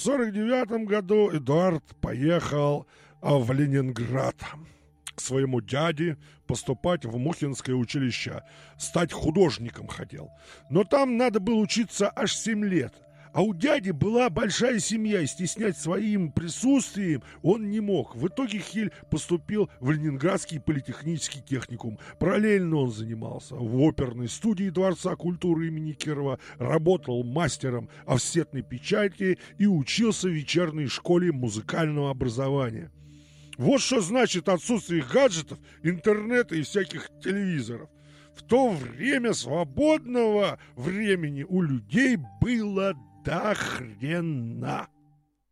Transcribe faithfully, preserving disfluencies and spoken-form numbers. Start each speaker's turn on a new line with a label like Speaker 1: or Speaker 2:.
Speaker 1: сорок девятом году Эдуард поехал а, в Ленинград к своему дяде поступать в Мухинское училище. Стать художником хотел. Но там надо было учиться аж семь лет. А у дяди была большая семья, и стеснять своим присутствием он не мог. В итоге Хиль поступил в Ленинградский политехнический техникум. Параллельно он занимался в оперной студии Дворца культуры имени Кирова, работал мастером офсетной печати и учился в вечерней школе музыкального образования. Вот что значит отсутствие гаджетов, интернета и всяких телевизоров. В то время свободного времени у людей было до хрена.